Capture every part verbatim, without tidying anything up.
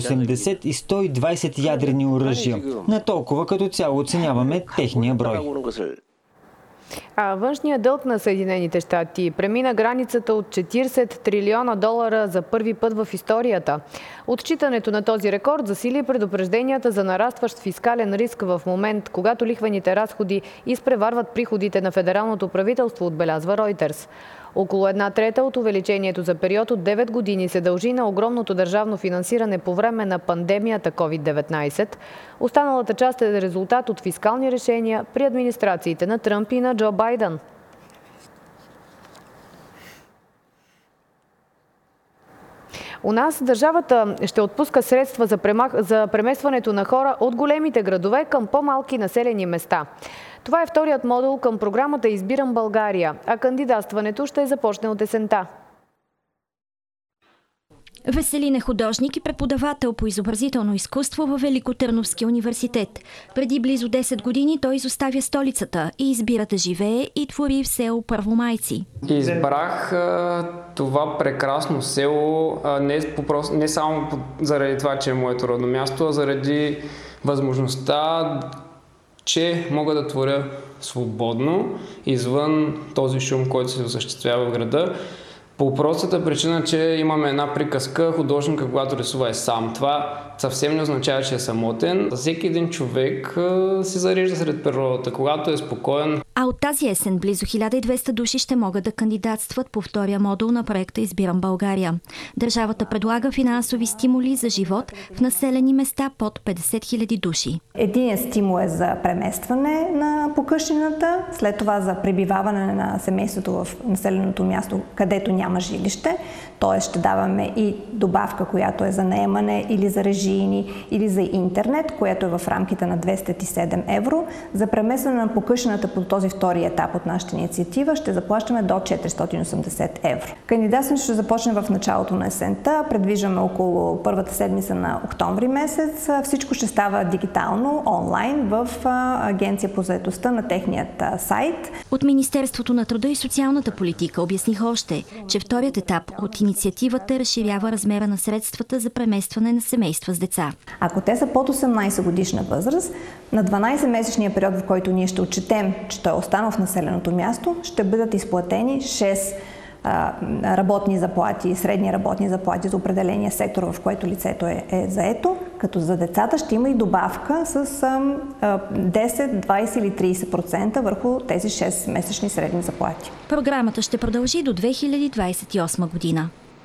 осемдесет и сто и двадесет ядрени оръжия. На толкова като цяло оценяваме техния брой. А външният дълг на Съединените щати премина границата от четиридесет трилиона долара за първи път в историята. Отчитането на този рекорд засили предупрежденията за нарастващ фискален риск в момент, когато лихвените разходи изпреварват приходите на федералното правителство, отбелязва Reuters. Около една трета от увеличението за период от девет години се дължи на огромното държавно финансиране по време на пандемията ковид деветнадесет. Останалата част е резултат от фискални решения при администрациите на Тръмп и на Джо Байден. У нас държавата ще отпуска средства за, премах... за преместването на хора от големите градове към по-малки населени места. Това е вторият модул към програмата "Избирам България", а кандидатстването ще започне от есента. Веселин е художник и преподавател по изобразително изкуство във Великотърновския университет. Преди близо десет години той изоставя столицата и избира да живее и твори в село Първомайци. Избрах а, това прекрасно село а, не, попрост, не само заради това, че е моето родно място, а заради възможността, че мога да творя свободно, извън този шум, който се осъществява в града. По простата причина, че имаме една приказка, художника, когато рисува е сам. Това съвсем не означава, че е самотен. Всеки един човек се зарежда сред природата, когато е спокоен. А от тази есен близо хиляда и двеста души ще могат да кандидатстват по втория модул на проекта "Избирам България". Държавата предлага финансови стимули за живот в населени места под петдесет хиляди души. Единият стимул е за преместване на покъщнината, след това за пребиваване на семейството в населеното място, където няма жилище. Т.е. ще даваме и добавка, която е за наемане или за режийни, или за интернет, което е в рамките на двеста и седем евро. За преместване на покъщната по този втори етап от нашата инициатива ще заплащаме до четиристотин и осемдесет евро. Кандидатстването ще започне в началото на есента. Предвиждаме около първата седмица на октомври месец. Всичко ще става дигитално, онлайн, в Агенция по заетостта на техният сайт. От Министерството на труда и социалната политика обясниха още, че вторият етап от инициативата разширява размера на средствата за преместване на семейства с деца. Ако те са под осемнадесет годишна възраст, на дванадесетмесечния период, в който ние ще отчетем, че той е останал в населеното място, ще бъдат изплатени шест а, работни заплати, средни работни заплати за определения сектор, в който лицето е, е заето, като за децата ще има и добавка с а, десет, двадесет или тридесет процента върху тези шест месечни средни заплати. Програмата ще продължи до две хиляди двадесет и осма година.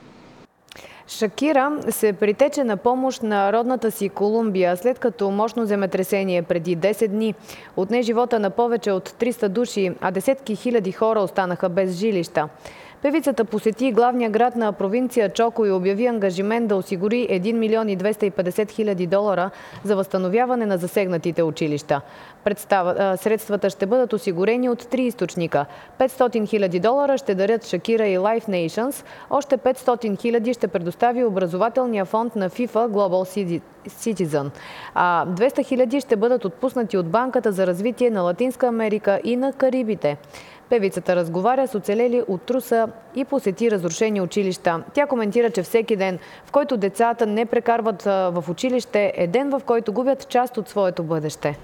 Шакира се притече на помощ на родната си Колумбия, след като мощно земетресение преди десет дни отне живота на повече от триста души, а десетки хиляди хора останаха без жилища. Певицата посети главния град на провинция Чоко и обяви ангажимент да осигури един милион и двеста и петдесет хиляди долара за възстановяване на засегнатите училища. Представа, средствата ще бъдат осигурени от три източника. петстотин хиляди долара ще дарят Шакира и Life Nations, още петстотин хиляди ще предостави образователния фонд на FIFA Global Citizen, а двеста хиляди ще бъдат отпуснати от Банката за развитие на Латинска Америка и на Карибите. Певицата разговаря с оцелели от труса и посети разрушени училища. Тя коментира, че всеки ден, в който децата не прекарват в училище, е ден, в който губят част от своето бъдеще.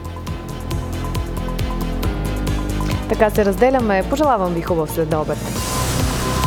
Така се разделяме. Пожелавам ви хубав следобед.